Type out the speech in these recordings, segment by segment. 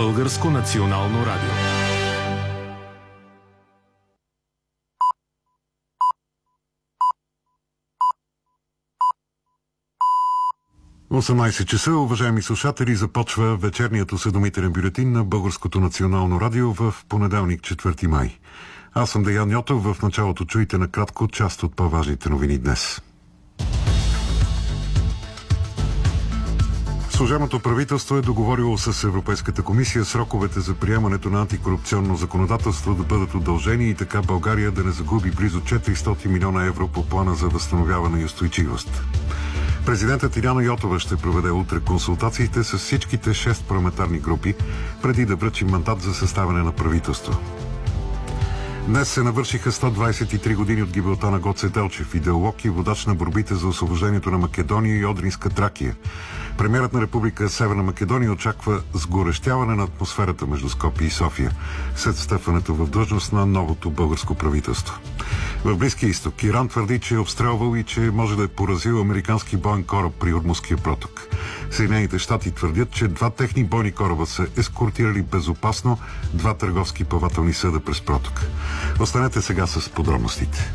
Българско национално радио. В 18 часа, уважаеми слушатели, започва вечерният осведомителен бюлетин на Българското национално радио в понеделник, 4 май. Аз съм Деян Ньотов. В началото чуйте накратко част от по-важните новини днес. Служебното правителство е договорило с Европейската комисия сроковете за приемането на антикорупционно законодателство да бъдат удължени и така България да не загуби близо 400 милиона евро по плана за възстановяване и устойчивост. Президентът Иряна Йотова ще проведе утре консултациите с всичките 6 парламентарни групи, преди да връчи мандат за съставяне на правителство. Днес се навършиха 123 години от гибелта на Гоце Делчев, идеолог и водач на борбите за освобождението на Македония и Одринска Тракия. Премиерът на Република Северна Македония очаква сгорещяване на атмосферата между Скопие и София след встъпването в длъжност на новото българско правителство. В Близкия изток Иран твърди, че е обстрелвал и че може да е поразил американски боен кораб при Ормузския проток. Съединените щати твърдят, че 2 техни бойни кораба са ескортирали безопасно 2 търговски плавателни съда през проток. Останете сега с подробностите.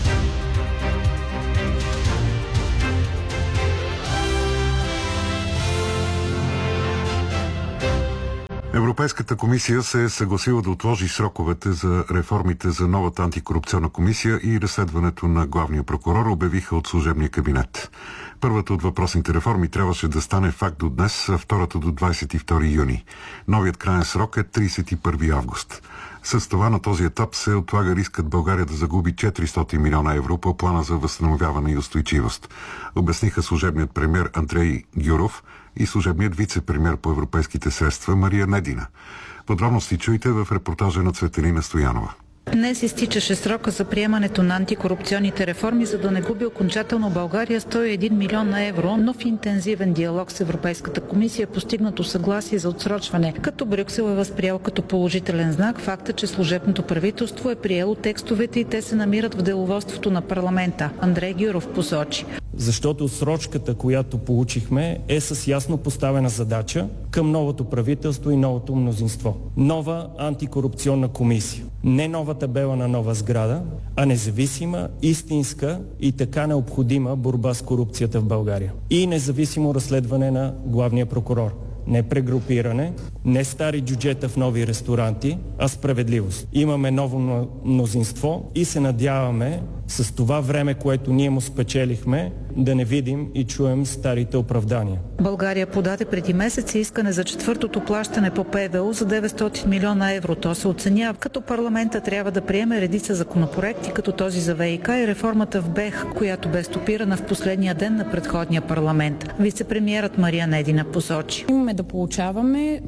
Европейската комисия се е съгласила да отложи сроковете за реформите за новата антикорупционна комисия и разследването на главния прокурор, обявиха от служебния кабинет. Първата от въпросните реформи трябваше да стане факт до днес, а втората до 22 юни. Новият краен срок е 31 август. С това на този етап се отлага рискът България да загуби 400 милиона евро по плана за възстановяване и устойчивост, обясниха служебният премиер Андрей Гюров и служебният вице-премиер по европейските средства Мария Недина. Подробности чуйте в репортажа на Цветелина Стоянова. Днес изтичаше срока за приемането на антикорупционните реформи, за да не губи окончателно България 101 милиона евро, но в интензивен диалог с Европейската комисия е постигнато съгласие за отсрочване, като Брюксел е възприел като положителен знак факта, че служебното правителство е приело текстовете и те се намират в деловодството на парламента. Андрей Гюров посочи. Защото отсрочката, която получихме, е с ясно поставена задача към новото правителство и новото мнозинство. Нова антикорупционна комисия. Не нова табела на нова сграда, а независима, истинска и така необходима борба с корупцията в България. И независимо разследване на главния прокурор. Не прегрупиране, не стари джуджета в нови ресторанти, а справедливост. Имаме ново мнозинство и се надяваме с това време, което ние му спечелихме, да не видим и чуем старите оправдания. България подаде преди месец искане за четвъртото плащане по ПВУ за 900 милиона евро. То се оценява, като парламента трябва да приеме редица законопроекти, като този за ВиК и реформата в БЕХ, която бе стопирана в последния ден на предходния парламент. Вице-премиерът Мария Недина посочи. Имаме да получаваме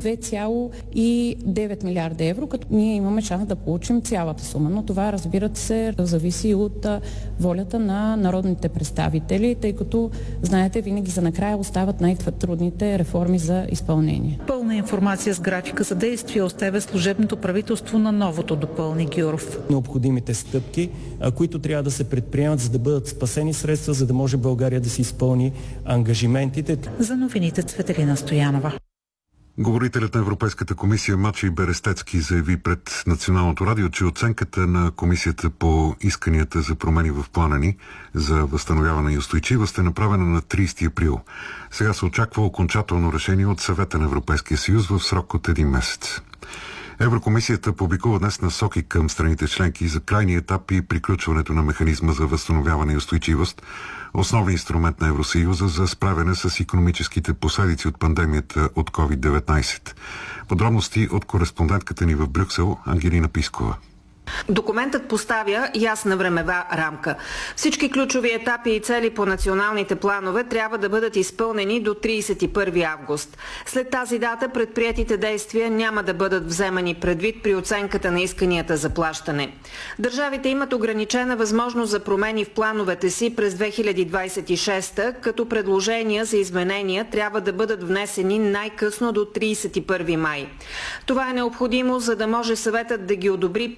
2,9 милиарда евро, като ние имаме шанс да получим цялата сума. Но това, разбирате се, зависи от волята на народните представители, тъй като, знаете, винаги за накрая остават най-трудните реформи за изпълнение. Пълна информация с графика за действие оставя служебното правителство на новото, допълни Гюров. Необходимите стъпки, които трябва да се предприемат, за да бъдат спасени средства, за да може България да си изпълни ангажиментите. За новините Цветелина Стоянова. Говорителят на Европейската комисия Мачей Берестецки заяви пред Националното радио, че оценката на комисията по исканията за промени в плана ни за възстановяване и устойчивост е направена на 30 април. Сега се очаква окончателно решение от Съвета на Европейския съюз в срок от 1 месец. Еврокомисията публикува днес насоки към страните членки за крайни етапи и приключването на механизма за възстановяване и устойчивост, основен инструмент на Евросъюза за справяне с икономическите последици от пандемията от COVID-19. Подробности от кореспондентката ни в Брюксел Ангелина Пискова. Документът поставя ясна времева рамка. Всички ключови етапи и цели по националните планове трябва да бъдат изпълнени до 31 август. След тази дата предприетите действия няма да бъдат вземани предвид при оценката на исканията за плащане. Държавите имат ограничена възможност за промени в плановете си през 2026, като предложения за изменения трябва да бъдат внесени най-късно до 31 май. Това е необходимо, за да може съветът да ги одобри преди края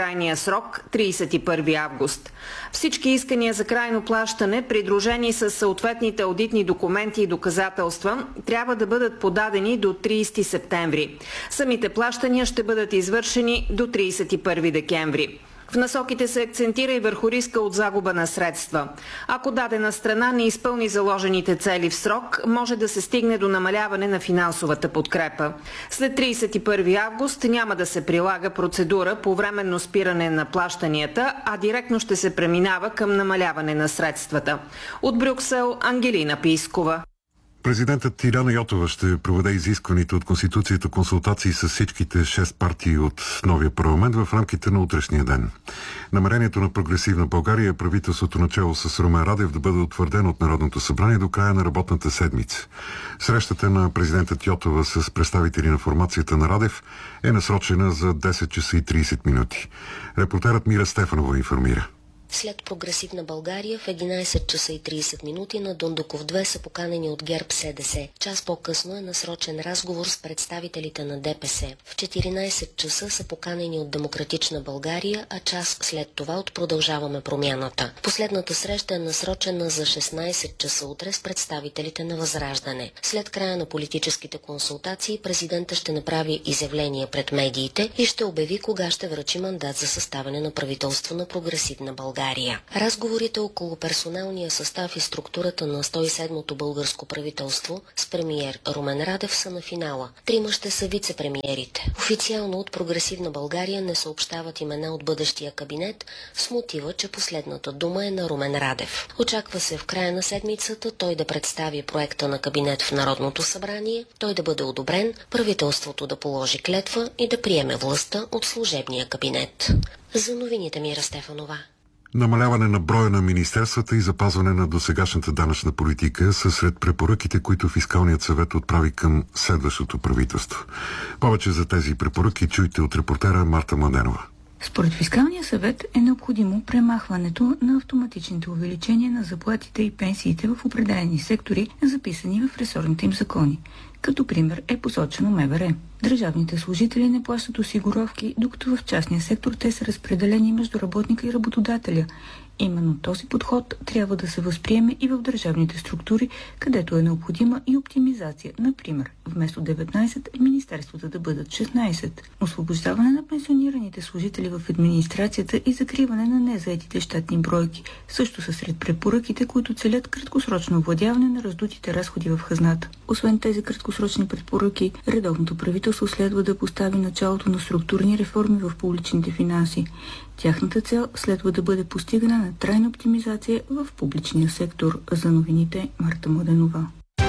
крайния срок 31 август. Всички искания за крайно плащане, придружени с съответните аудитни документи и доказателства, трябва да бъдат подадени до 30 септември. Самите плащания ще бъдат извършени до 31 декември. В насоките се акцентира и върху риска от загуба на средства. Ако дадена страна не изпълни заложените цели в срок, може да се стигне до намаляване на финансовата подкрепа. След 31 август няма да се прилага процедура по временно спиране на плащанията, а директно ще се преминава към намаляване на средствата. От Брюксел, Ангелина Пийскова. Президентът Ирана Йотова ще проведе изискваните от Конституцията консултации с всичките 6 партии от новия парламент в рамките на утрешния ден. Намерението на Прогресивна България е правителството начело с Румен Радев да бъде утвърдено от Народното събрание до края на работната седмица. Срещата на президентът Йотова с представители на формацията на Радев е насрочена за 10 часа и 30 минути. Репортерът Мира Стефанова информира. След Прогресивна България в 11 часа и 30 минути на Дондуков 2 са поканени от ГЕРБ-СДС. Час по-късно е насрочен разговор с представителите на ДПС. В 14 часа са поканени от Демократична България, а час след това от Продължаваме промяната. Последната среща е насрочена за 16 часа утре с представителите на Възраждане. След края на политическите консултации президентът ще направи изявление пред медиите и ще обяви кога ще връчи мандат за съставяне на правителство на Прогресивна България. Разговорите около персоналния състав и структурата на 107-то българско правителство с премиер Румен Радев са на финала. 3 ще са вице-премиерите. Официално от Прогресивна България не съобщават имена от бъдещия кабинет с мотива, че последната дума е на Румен Радев. Очаква се в края на седмицата той да представи проекта на кабинет в Народното събрание, той да бъде одобрен, правителството да положи клетва и да приеме властта от служебния кабинет. За новините Мира Стефанова. Намаляване на броя на министерствата и запазване на досегашната данъчна политика са сред препоръките, които Фискалният съвет отправи към следващото правителство. Повече за тези препоръки чуйте от репортера Марта Младенова. Според Фискалния съвет е необходимо премахването на автоматичните увеличения на заплатите и пенсиите в определени сектори, записани в ресорните им закони. Като пример е посочено МВР. Държавните служители не плащат осигуровки, докато в частния сектор те са разпределени между работника и работодателя. Именно този подход трябва да се възприеме и в държавните структури, където е необходима и оптимизация. Например, вместо 19 министерствата да бъдат 16. Освобождаване на пенсионираните служители в администрацията и закриване на незаетите щатни бройки също са сред препоръките, които целят краткосрочно овладяване на раздутите разходи в хазната. Освен тези краткосрочни препоръки, редовното правителство следва да постави началото на структурни реформи в публичните финанси. Тяхната цел следва да бъде постигане на трайна оптимизация в публичния сектор. За новините Марта Младенова.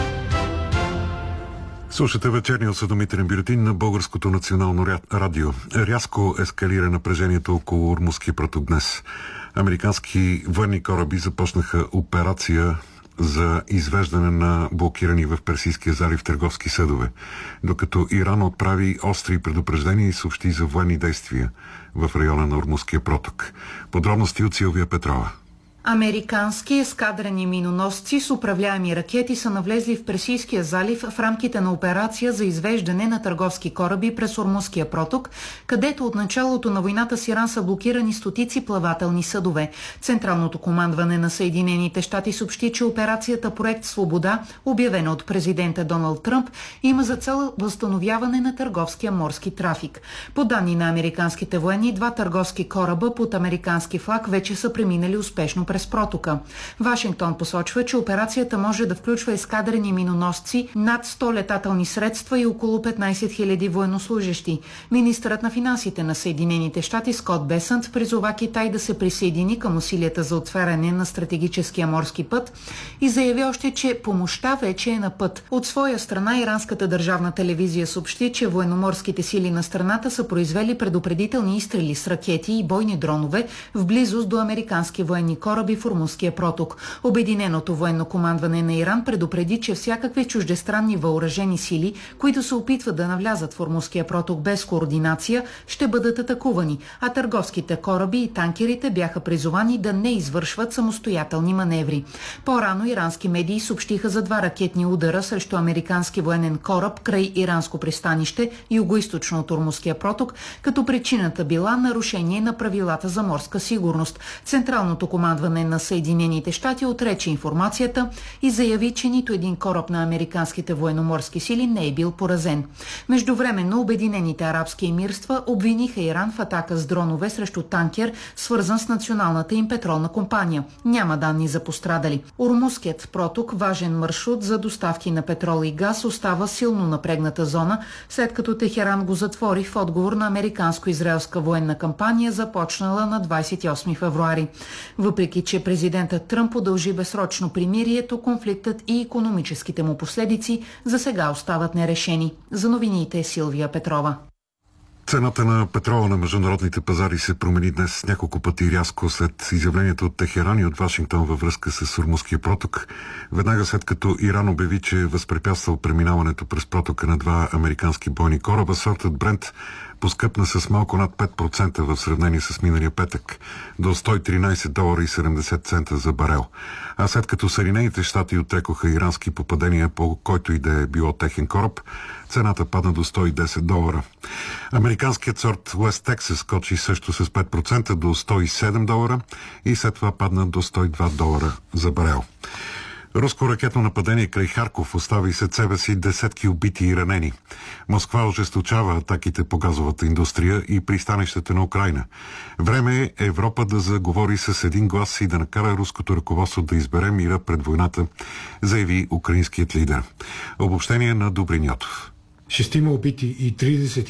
Слушате вечерния осведомителен бюлетин на Българското национално радио. Рязко ескалира напрежението около Ормузския проток днес. Американски военни кораби започнаха операция за извеждане на блокирани в Персийския залив търговски съдове, докато Иран отправи остри предупреждения и съобщи за военни действия в района на Ормузския проток. Подробности от Силвия Петрова. Американски ескадрени миноносци с управляеми ракети са навлезли в Персийския залив в рамките на операция за извеждане на търговски кораби през Ормузския проток, където от началото на войната с Иран са блокирани стотици плавателни съдове. Централното командване на Съединените щати съобщи, че операцията Проект Свобода, обявена от президента Доналд Тръмп, има за цел възстановяване на търговския морски трафик. По данни на американските военни, 2 търговски кораба под американски флаг вече са преминали успешно през протока. Вашингтон посочва, че операцията може да включва ескадрени миноносци, над 100 летателни средства и около 15 000 военнослужещи. Министърът на финансите на Съединените щати Скот Бесънт призова Китай да се присъедини към усилията за отваряне на стратегическия морски път и заяви още, че помощта вече е на път. От своя страна иранската държавна телевизия съобщи, че военноморските сили на страната са произвели предупредителни изстрели с ракети и бойни дронове в близост до американски военни кораби кораби в Ормузския проток. Обединеното военно командване на Иран предупреди, че всякакви чуждестранни въоръжени сили, които се опитват да навлязат в Ормузския проток без координация, ще бъдат атакувани, а търговските кораби и танкерите бяха призовани да не извършват самостоятелни маневри. По-рано ирански медии съобщиха за 2 ракетни удара срещу американски военен кораб край иранско пристанище, югоизточно от Ормузския проток, като причината била нарушение на правилата за морска сигурност. Централното командване на Съединените щати отрече информацията и заяви, че нито един кораб на американските военноморски сили не е бил поразен. Междувременно Обединените арабски емирства обвиниха Иран в атака с дронове срещу танкер, свързан с националната им петролна компания. Няма данни за пострадали. Ормузският проток, важен маршрут за доставки на петрол и газ, остава силно напрегната зона, след като Техеран го затвори в отговор на американско-израелска военна кампания, започнала на 28 февруари. Въпреки че президентът Тръмп удължи безсрочно примирието, конфликтът и икономическите му последици за сега остават нерешени. За новините Силвия Петрова. Цената на петрола на международните пазари се промени днес няколко пъти рязко след изявлението от Техеран и от Вашингтон във връзка с Ормузския проток. Веднага след като Иран обяви, че е възпрепятствал преминаването през протока на 2 американски бойни кораба, сортът Брент поскъпна с малко над 5% в сравнение с миналия петък, до $113.70 за барел. А след като Съединените щати отрекоха ирански попадения по който и да е било техен кораб, цената падна до $110. Американският сорт West Texas скочи също с 5% до $107 и след това падна до $102 за барел. Руско ракетно нападение край Харков остави след себе си десетки убити и ранени. Москва ожесточава атаките по газовата индустрия и пристанищата на Украйна. Време е Европа да заговори с един глас и да накара руското ръководство да избере мира пред войната, заяви украинският лидер. Обобщение на Добрин Ятов. 6 убити и 30